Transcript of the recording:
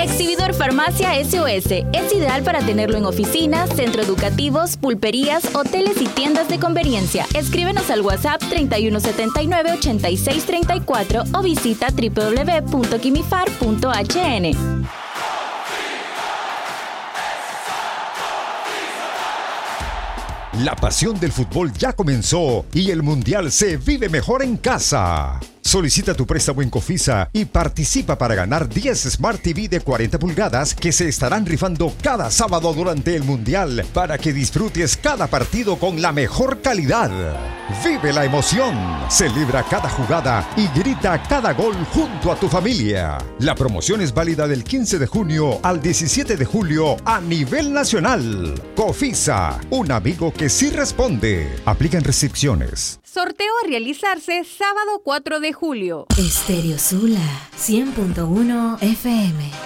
Exhibidor Farmacia SOS. Es ideal para tenerlo en oficinas, centros educativos, pulperías, hoteles y tiendas de conveniencia. Escríbenos al WhatsApp 3179-8634 o visita www.quimifar.hn. La pasión del fútbol ya comenzó y el Mundial se vive mejor en casa. Solicita tu préstamo en Cofisa y participa para ganar 10 Smart TV de 40 pulgadas que se estarán rifando cada sábado durante el Mundial para que disfrutes cada partido con la mejor calidad. Vive la emoción, celebra cada jugada y grita cada gol junto a tu familia. La promoción es válida del 15 de junio al 17 de julio a nivel nacional. Cofisa, un amigo que sí responde. Aplican restricciones. Sorteo a realizarse sábado 4 de julio. Estéreo Sula 100.1 FM.